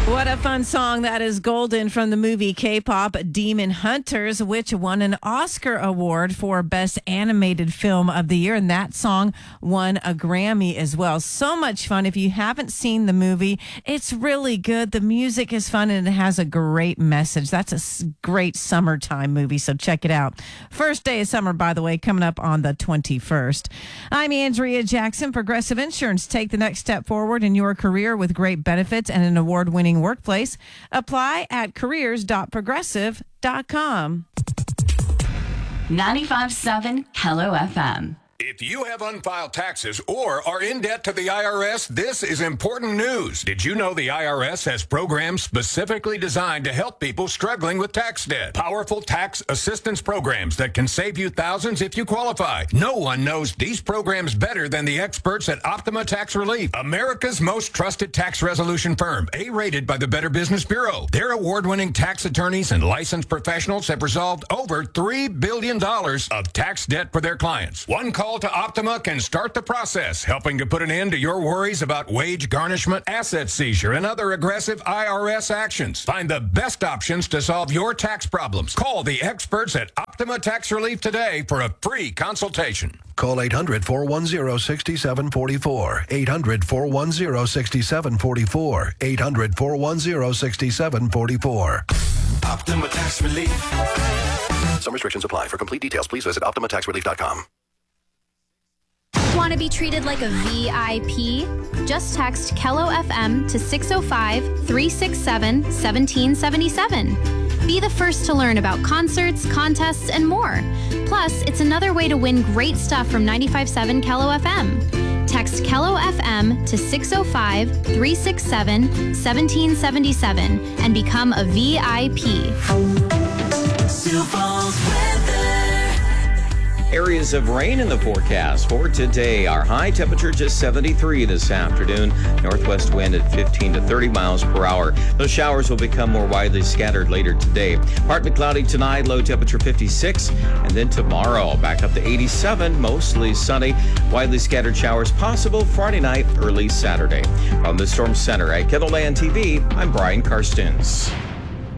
What a fun song. That is Golden from the movie K-pop Demon Hunters, which won an Oscar award for Best Animated Film of the Year. And that song won a Grammy as well. So much fun. If you haven't seen the movie, it's really good. The music is fun and it has a great message. That's a great summertime movie, so check it out. First day of summer, by the way, coming up on the 21st. I'm Andrea Jackson. Progressive Insurance. Take the next step forward in your career with great benefits and an award-winning workplace. Apply at careers.progressive.com. 95.7 Hello FM. If you have unfiled taxes or are in debt to the IRS, this is important news. Did you know the IRS has programs specifically designed to help people struggling with tax debt? Powerful tax assistance programs that can save you thousands if you qualify. No one knows these programs better than the experts at Optima Tax Relief, America's most trusted tax resolution firm, A-rated by the Better Business Bureau. Their award-winning tax attorneys and licensed professionals have resolved over $3 billion of tax debt for their clients. One call to Optima can start the process, helping to put an end to your worries about wage garnishment, asset seizure, and other aggressive IRS actions. Find the best options to solve your tax problems. Call the experts at Optima Tax Relief today for a free consultation. Call 800-410-6744. 800-410-6744. 800-410-6744. Optima Tax Relief. Some restrictions apply. For complete details, please visit OptimaTaxRelief.com. Want to be treated like a VIP? Just text Kello FM to 605-367-1777. Be the first to learn about concerts, contests, and more. Plus, it's another way to win great stuff from 95.7 Kello FM. Text Kello FM to 605-367-1777 and become a VIP. Sioux Falls weather. Areas of rain in the forecast for today. Our high temperature just 73 this afternoon. Northwest wind at 15 to 30 miles per hour. Those showers will become more widely scattered later today. Partly cloudy tonight, low temperature 56. And then tomorrow, back up to 87, mostly sunny. Widely scattered showers possible Friday night, early Saturday. From the Storm Center at KENOLAND TV, I'm Brian Karstens.